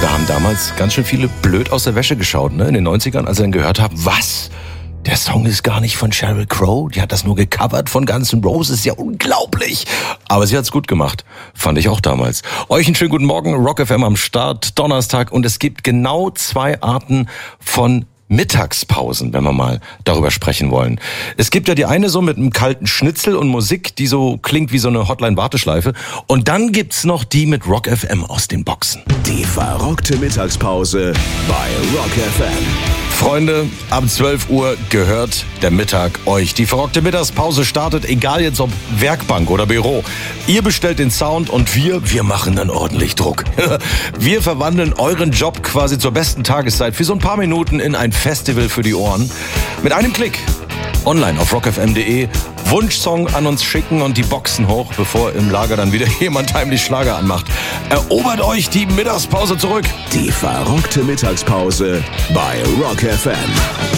Da haben damals ganz schön viele blöd aus der Wäsche geschaut, ne? In den 90ern, als sie dann gehört haben, was? Der Song ist gar nicht von Sheryl Crow, die hat das nur gecovert von Guns N' Roses, ja unglaublich. Aber sie hat's gut gemacht, fand ich auch damals. Euch einen schönen guten Morgen, Rock FM am Start, Donnerstag, und es gibt genau 2 Arten von Mittagspausen, wenn wir mal darüber sprechen wollen. Es gibt ja die eine so mit einem kalten Schnitzel und Musik, die so klingt wie so eine Hotline-Warteschleife. Und dann gibt's noch die mit Rock FM aus den Boxen. Die verrockte Mittagspause bei Rock FM. Freunde, ab 12 Uhr gehört der Mittag euch. Die verrockte Mittagspause startet, egal jetzt ob Werkbank oder Büro. Ihr bestellt den Sound und wir machen dann ordentlich Druck. Wir verwandeln euren Job quasi zur besten Tageszeit für so ein paar Minuten in ein Festival für die Ohren. Mit einem Klick online auf rockfm.de, Wunschsong an uns schicken und die Boxen hoch, bevor im Lager dann wieder jemand heimlich Schlager anmacht. Erobert euch die Mittagspause zurück. Die verrockte Mittagspause bei Rock FM.